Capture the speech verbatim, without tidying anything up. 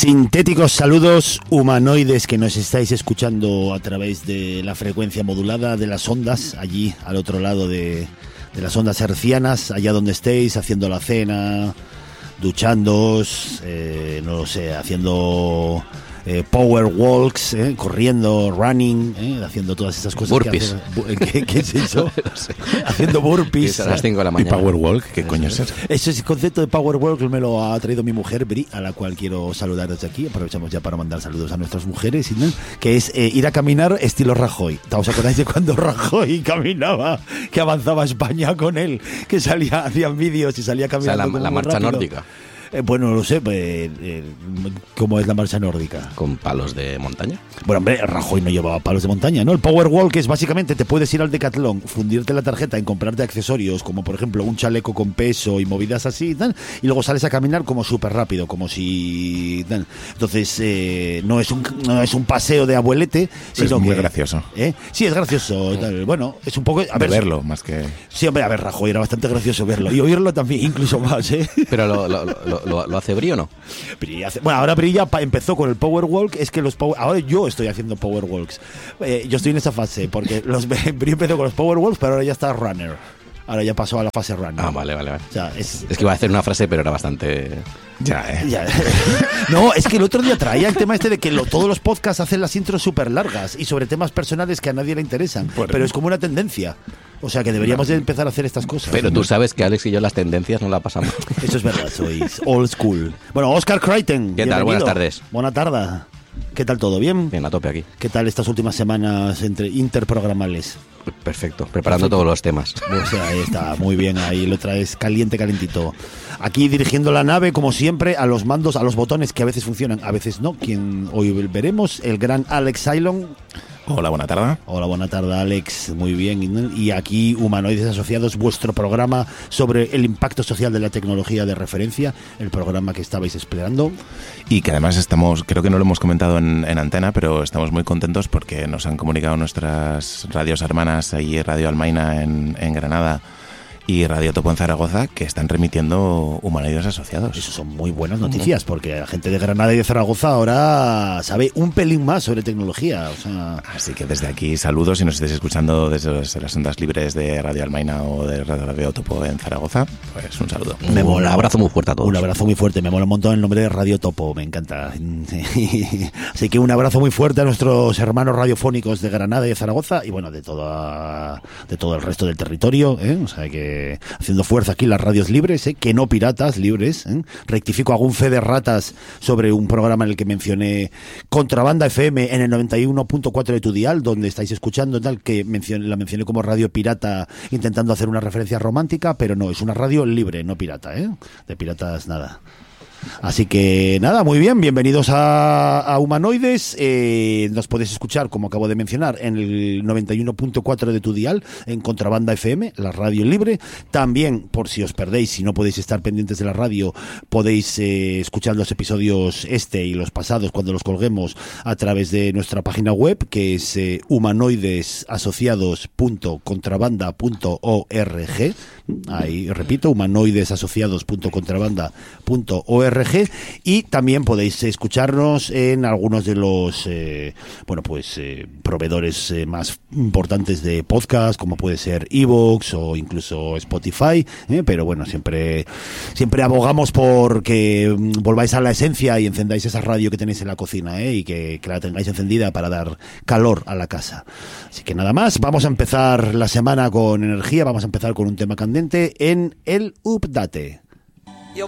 Sintéticos saludos humanoides que nos estáis escuchando a través de la frecuencia modulada de las ondas, allí al otro lado de, de las ondas hercianas, allá donde estéis, haciendo la cena, duchándoos, eh, no lo sé, haciendo eh, power walks, eh, corriendo, running, eh, haciendo todas esas cosas. Burpees. Que hacen, ¿qué, ¿Qué es eso? No sé. Haciendo burpees. A las cinco de la mañana. ¿Y power walk? ¿Qué coño es eso? Ese es el concepto de power walk que me lo ha traído mi mujer, Bri, a la cual quiero saludar desde aquí. Aprovechamos ya para mandar saludos a nuestras mujeres, ¿no? Que es eh, ir a caminar estilo Rajoy. ¿Os acordáis de cuando Rajoy caminaba? Que avanzaba España con él, que salía, hacían vídeos y salía caminando. O sea, la, la marcha rápido. nórdica. Eh, bueno, no lo sé, eh, eh, ¿cómo es la marcha nórdica? ¿Con palos de montaña? Bueno, hombre, Rajoy no llevaba palos de montaña, ¿no? El power walk es básicamente te puedes ir al Decathlon, fundirte la tarjeta en comprarte accesorios, como por ejemplo un chaleco con peso y movidas así y tal, y luego sales a caminar como súper rápido, como si tal. Entonces, eh, no es un no es un paseo de abuelete, sino es muy que, gracioso. ¿eh? Sí, es gracioso. Tal. Bueno, es un poco... A ver, de verlo, más que... Sí, hombre, a ver, Rajoy era bastante gracioso verlo, y oírlo también, incluso más, ¿eh? Pero lo, lo, lo, lo, ¿lo hace Bri o no? Bri hace, bueno, ahora Bri ya pa, empezó con el power walk, es que los power, ahora yo estoy haciendo power walks. Eh, yo estoy en esa fase, porque los Bri empezó con los power walks, pero ahora ya está runner. Ahora ya pasó a la fase runner. Ah, vale, vale, vale. O sea, es, es que iba a hacer una frase, pero era bastante... Ya, eh. Ya. No, es que el otro día traía el tema este de que lo, todos los podcasts hacen las intros súper largas y sobre temas personales que a nadie le interesan. Por... Pero es como una tendencia. O sea que deberíamos de empezar a hacer estas cosas. Pero tú sabes que Alex y yo las tendencias no las pasamos. Eso es verdad, sois old school. Bueno, Oscar Crichton. ¿Qué tal? Buenas tardes. Buena tarde. ¿Qué tal todo? ¿Bien? Bien, a tope aquí. ¿Qué tal estas últimas semanas entre interprogramales? Perfecto, preparando Perfecto. todos los temas. O sea, ahí está, muy bien, ahí lo traes caliente, calentito. Aquí dirigiendo la nave, como siempre, a los mandos, a los botones que a veces funcionan, a veces no. Quien hoy veremos, el gran Alex Cylon. Hola, buena tarde. Hola, buena tarde, Alex. Muy bien. Y aquí, Humanoides Asociados, vuestro programa sobre el impacto social de la tecnología de referencia, el programa que estabais esperando. Y que además estamos, creo que no lo hemos comentado en, en antena, pero estamos muy contentos porque nos han comunicado nuestras radios hermanas, ahí Radio Almaina en, en Granada y Radio Topo en Zaragoza, que están remitiendo Humanoides Asociados. Eso son muy buenas noticias, porque la gente de Granada y de Zaragoza ahora sabe un pelín más sobre tecnología. O sea... Así que desde aquí saludos, si nos estáis escuchando desde las ondas libres de Radio Almaina o de Radio Topo en Zaragoza, pues un saludo. Me mola. Un abrazo muy fuerte a todos. Un abrazo muy fuerte, me mola un montón el nombre de Radio Topo, me encanta. Así que un abrazo muy fuerte a nuestros hermanos radiofónicos de Granada y de Zaragoza y bueno, de toda, de todo el resto del territorio, ¿eh? O sea que haciendo fuerza aquí las radios libres, ¿eh? Que no piratas, libres, ¿eh? Rectifico, hago un fe de ratas sobre un programa en el que mencioné Contrabanda F M en el noventa y uno punto cuatro de tu dial, donde estáis escuchando tal, que mencioné, la mencioné como radio pirata intentando hacer una referencia romántica, pero no, es una radio libre, no pirata, ¿eh? De piratas nada. Así que nada, muy bien, bienvenidos a, a Humanoides. Eh, nos podéis escuchar, como acabo de mencionar, en el noventa y uno punto cuatro de tu dial, en Contrabanda F M, la radio libre. También, por si os perdéis, si no podéis estar pendientes de la radio, podéis eh, escuchar los episodios este y los pasados cuando los colguemos a través de nuestra página web, que es eh, humanoides asociados punto contrabanda punto org. Ahí, repito, humanoides asociados punto contrabanda punto org. Y también podéis escucharnos en algunos de los eh, bueno pues eh, proveedores eh, más importantes de podcast, como puede ser iVoox o incluso Spotify, eh, pero bueno, siempre siempre abogamos por que volváis a la esencia y encendáis esa radio que tenéis en la cocina, eh, y que, que la tengáis encendida para dar calor a la casa. Así que nada más, vamos a empezar la semana con energía, vamos a empezar con un tema candente en el Update.